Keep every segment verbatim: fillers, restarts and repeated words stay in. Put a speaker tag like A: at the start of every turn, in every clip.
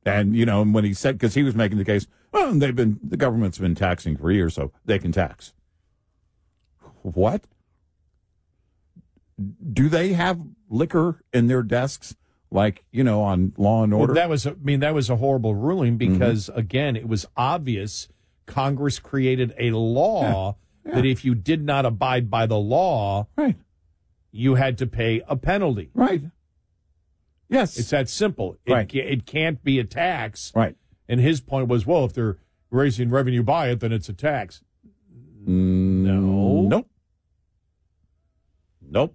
A: And, you know, when he said, because he was making the case, well, they've been, the government's been taxing for years, so they can tax. What? Do they have liquor in their desks, like, you know, on Law and Order?
B: Well, that was, I mean, that was a horrible ruling because, mm-hmm. again, it was obvious Congress created a law yeah. Yeah. that if you did not abide by the law,
A: right.
B: you had to pay a penalty.
A: Right. Yes.
B: It's that simple. It,
A: right.
B: it can't be a tax.
A: Right.
B: And his point was, well, if they're raising revenue by it, then it's a tax.
A: Mm,
B: no.
A: Nope. Nope.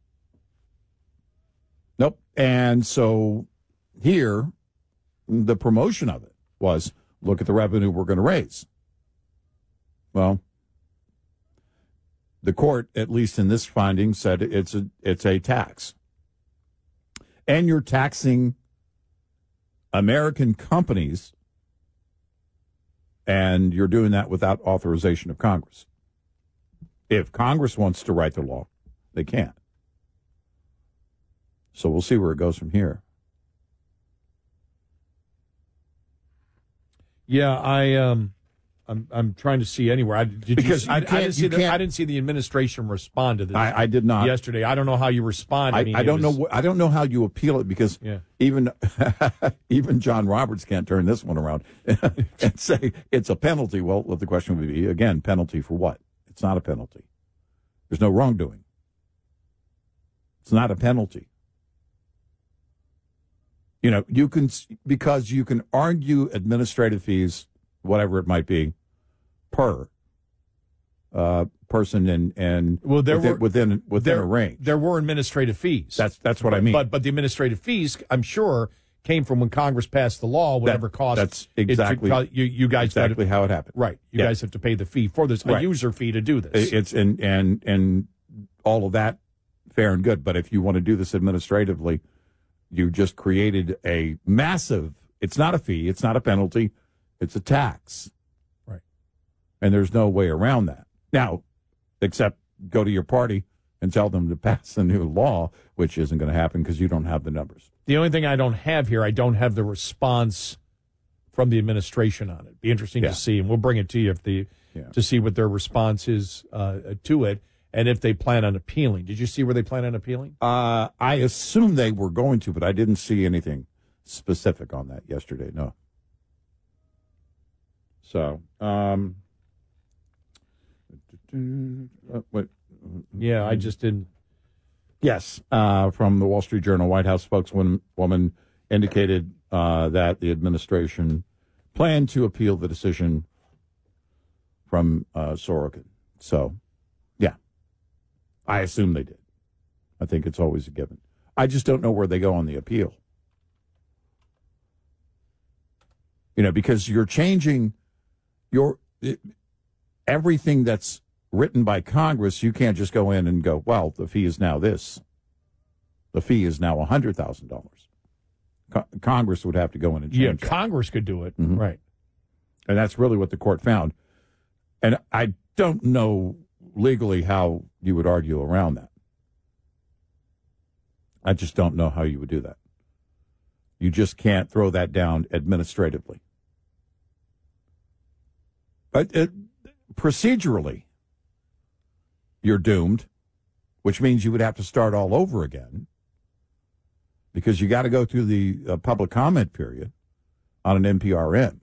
A: Nope. And so here, the promotion of it was, look at the revenue we're going to raise. Well, the court, at least in this finding, said it's a it's a tax. And you're taxing American companies, and you're doing that without authorization of Congress. If Congress wants to write the law, they can't. So we'll see where it goes from here.
B: Yeah, I um, I'm I'm trying to see anywhere. I, did
A: because
B: you, I, I didn't see the I didn't see the administration respond to this.
A: I, I did not
B: yesterday. I don't know how you respond. I,
A: I,
B: mean,
A: I don't
B: was,
A: know. I don't know how you appeal it because
B: yeah.
A: even even John Roberts can't turn this one around and say it's a penalty. Well, the question would be again, penalty for what? It's not a penalty. There's no wrongdoing. It's not a penalty. You know, you can, because you can argue administrative fees, whatever it might be, per uh, person and, and
B: well, there
A: within,
B: were,
A: within, within
B: there,
A: a range.
B: There were administrative fees.
A: That's that's what
B: but,
A: I mean.
B: But but the administrative fees, I'm sure, came from when Congress passed the law, whatever
A: that,
B: cost.
A: That's exactly
B: it, you, you guys
A: exactly
B: to,
A: how it happened.
B: Right. You
A: yeah.
B: guys have to pay the fee for this, a
A: right.
B: user fee to do this.
A: It's and, and, and all of that, fair and good. But if you want to do this administratively, you just created a massive, it's not a fee, it's not a penalty, it's a tax.
B: Right.
A: And there's no way around that. Now, except go to your party and tell them to pass a new law, which isn't going to happen because you don't have the numbers.
B: The only thing I don't have here, I don't have the response from the administration on it. Be interesting
A: yeah.
B: to see, and we'll bring it to you if the
A: yeah.
B: to see what their response is uh, to it. And if they plan on appealing. Did you see where they plan on appealing?
A: Uh, I assume they were going to, but I didn't see anything specific on that yesterday, no. So, um... Uh, what?
B: Yeah, I just didn't...
A: Yes, uh, from the Wall Street Journal, White House spokeswoman woman indicated uh, that the administration planned to appeal the decision from uh, Sorokin. So... I assume they did. I think it's always a given. I just don't know where they go on the appeal. You know, because you're changing your it, everything that's written by Congress. You can't just go in and go, well, the fee is now this. The fee is now one hundred thousand dollars. Co- Congress would have to go in and change
B: Yeah,
A: that.
B: Congress could do it.
A: Mm-hmm.
B: Right.
A: And that's really what the court found. And I don't know legally how you would argue around that. I just don't know how you would do that. You just can't throw that down administratively. But it, procedurally, you're doomed, which means you would have to start all over again because you got to go through the uh, public comment period on an N P R M.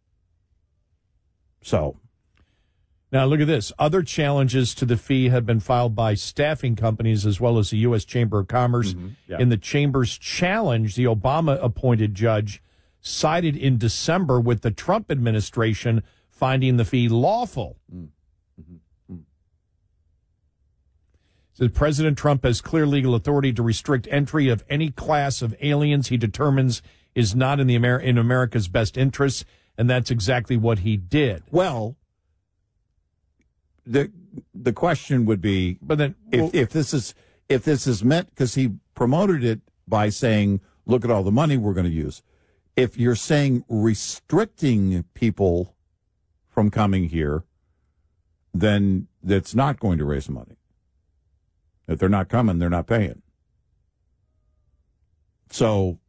A: So...
B: Now, look at this. Other challenges to the fee have been filed by staffing companies as well as the U S Chamber of Commerce.
A: Mm-hmm. Yeah.
B: In the Chamber's challenge, the Obama-appointed judge sided in December with the Trump administration, finding the fee lawful.
A: Mm-hmm. Mm-hmm.
B: Says President Trump has clear legal authority to restrict entry of any class of aliens he determines is not in the Amer- in America's best interests, and that's exactly what he did.
A: Well... The the question would be,
B: but then
A: if
B: well,
A: if this is if this is meant because he promoted it by saying, "Look at all the money we're going to use." If you're saying restricting people from coming here, then that's not going to raise money. If they're not coming, they're not paying. So